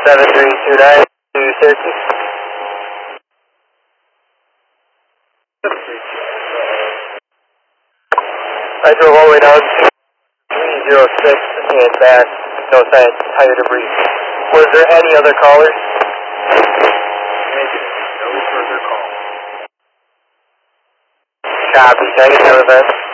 7329 to Syracuse. I drove all the way down to 306 and back. No sign, tire debris. Was there any other callers? No further call. Copy. Can I get another event?